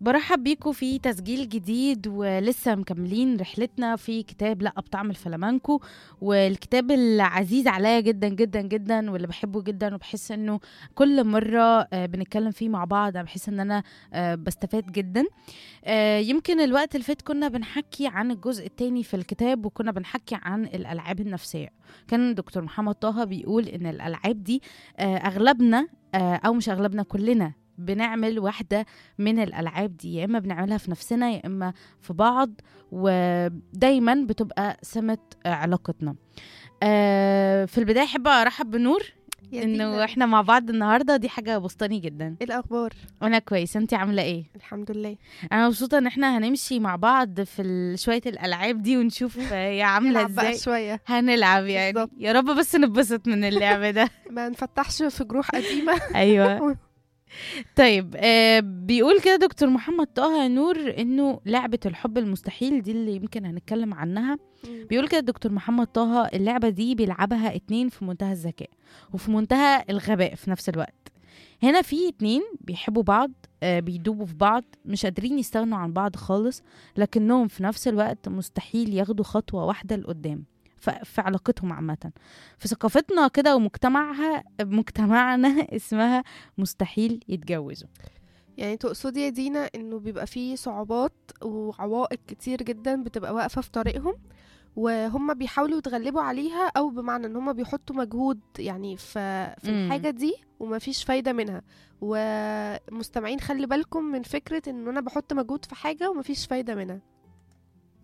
برحب بيكم في تسجيل جديد ولسه مكملين رحلتنا في كتاب لا بطعم الفلامنكو. والكتاب العزيز عليا جدا جدا جدا واللي بحبه جدا وبحس انه كل مرة بنتكلم فيه مع بعض بحس ان انا بستفاد جدا. يمكن الوقت اللي فات كنا بنحكي عن الجزء الثاني في الكتاب وكنا بنحكي عن الألعاب النفسية. كان دكتور محمد طه بيقول ان الألعاب دي اغلبنا او مش اغلبنا كلنا بنعمل واحدة من الألعاب دي، يا إما بنعملها في نفسنا يا إما في بعض، ودايما بتبقى سمة علاقتنا. في البداية أحب أرحب بنور يا إنه دينا، إحنا مع بعض النهاردة، دي حاجة بسطاني جدا. ايه الاخبار؟ وأنا كويس، أنتي عاملة إيه؟ الحمد لله. أنا مبسوطة إن إحنا هنمشي مع بعض في شوية الألعاب دي ونشوف هي عاملة نلعب بقى إزاي. شويه. هنلعب يعني بالظبط. يا رب بس نتبسط من اللعب ده. ما نفتحش في جروح قديمه. أيوة. طيب بيقول كده دكتور محمد طه نور انه لعبة الحب المستحيل دي اللي يمكن هنتكلم عنها. بيقول كده دكتور محمد طه اللعبة دي بيلعبها 2 في منتهى الذكاء وفي منتهى الغباء في نفس الوقت. هنا في 2 بيحبوا بعض، بيدوبوا في بعض، مش قادرين يستغنوا عن بعض خالص، لكنهم في نفس الوقت مستحيل ياخدوا خطوة واحدة لقدام في علاقتهم عامة. في ثقافتنا كده مجتمعنا اسمها مستحيل يتجوزوا. يعني تقصدي يا دينا انه بيبقى فيه صعوبات وعوائق كتير جدا بتبقى واقفه في طريقهم، وهم بيحاولوا يتغلبوا عليها، او بمعنى ان هم بيحطوا مجهود يعني في الحاجه دي ومفيش فايده منها. ومستمعين خلي بالكم من فكره ان انا بحط مجهود في حاجه ومفيش فايده منها.